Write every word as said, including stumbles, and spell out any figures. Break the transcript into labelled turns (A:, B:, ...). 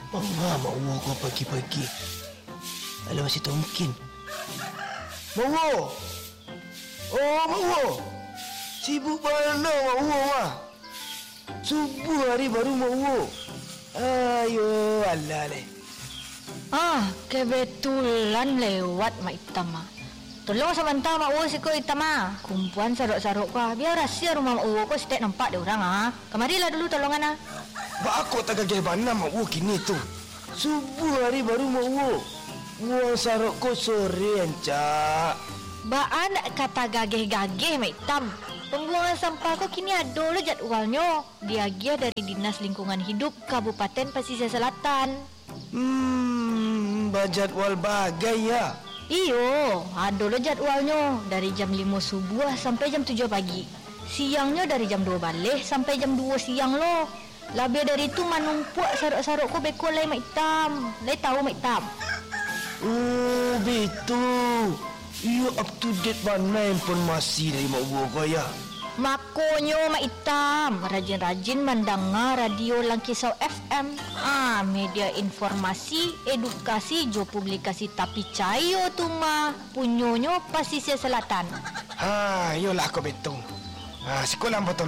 A: Mama mak Wu kau pagi-pagi. Alah masih tak mungkin. Mak Wu. Oh mak Wu. Sibuk mana mak Wu mah? Subuh hari baru mak Wu. Ayo alah leh.
B: Ah, kebetulan lewat mak Itam mah. Tolong sebentar mak Wu sikut Itam mah. Kumpulan saruk-saruk kau. Biar rahsia rumah mak Wu kau setiap nampak dia orang ah. Kemarilah dulu tolongan ah.
A: Bak aku tak gagah mana mak Wu kini tu. Subuh hari baru mak Wu. Buang saruk kau sore ancak.
B: Baan kata gageh-gageh mak Itam. Pembuangan sampah kau kini ada lo jadwalnya. Diagia dari Dinas Lingkungan Hidup Kabupaten Pasisir Selatan.
A: Hmm, berjadwal bagai ya.
B: Iyo, ada lo jadwalnya dari jam lima subuh sampai jam tujuh pagi. Siangnya dari jam dua balik sampai jam dua siang lo. Lebih dari itu manumpuak saruk-saruk kau bekol lai mak Itam. Lai tahu mak Itam?
A: Oh, betul. You up to date mana informasi dari mak Wu kau ya?
B: Makonyo mak Itam, rajin-rajin mendengar radio Langkisau F M. Ah, media informasi, edukasi, jo publikasi tapi cayo tu mah punyonyo Pasisir Selatan.
A: Ha, yolah kau betul. Ha, sekolah potong